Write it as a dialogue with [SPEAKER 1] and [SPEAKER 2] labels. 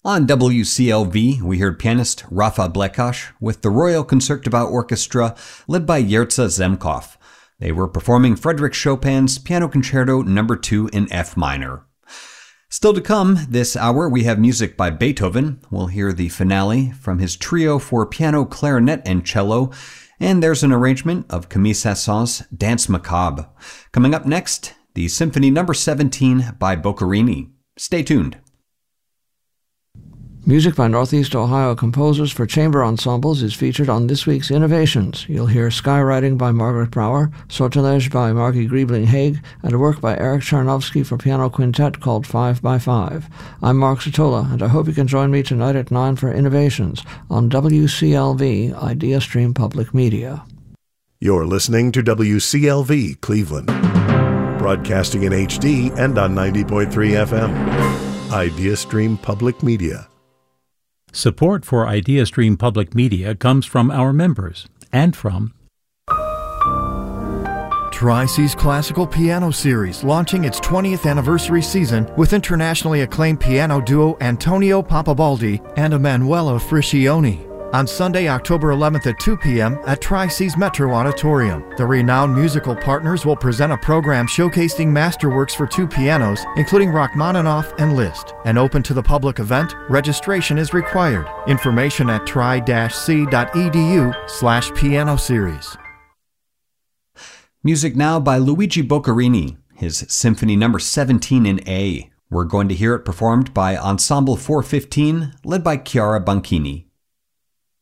[SPEAKER 1] On WCLV, we heard pianist Rafa Blekash with the Royal Concertgebouw Orchestra led by Jerzy Zemkov. They were performing Frédéric Chopin's Piano Concerto No. 2 in F minor. Still to come this hour, we have music by Beethoven. We'll hear the finale from his trio for piano, clarinet, and cello. And there's an arrangement of Camille Saint-Saëns' Danse Macabre. Coming up next, the Symphony No. 17 by Boccherini. Stay tuned.
[SPEAKER 2] Music by Northeast Ohio composers for chamber ensembles is featured on this week's Innovations. You'll hear Skywriting by Margaret Brower, Sortilege by Margie Griebling-Haig, and a work by Eric Charnovsky for piano quintet called 5x5. I'm Mark Sotola, and I hope you can join me tonight at 9 for Innovations on WCLV Idea Stream Public Media.
[SPEAKER 3] You're listening to WCLV Cleveland, broadcasting in HD and on 90.3 FM. Idea Stream Public Media.
[SPEAKER 4] Support for IdeaStream Public Media comes from our members and from
[SPEAKER 5] Tri-C's Classical Piano Series, launching its 20th anniversary season with internationally acclaimed piano duo Antonio Papabaldi and Emanuela Friscioni. On Sunday, October 11th at 2 p.m. at Tri-C's Metro Auditorium. The renowned musical partners will present a program showcasing masterworks for two pianos, including Rachmaninoff and Liszt. An open-to-the-public event, registration is required. Information at tri-c.edu/piano series.
[SPEAKER 1] Music now by Luigi Boccherini, his Symphony No. 17 in A. We're going to hear it performed by Ensemble 415, led by Chiara Banchini.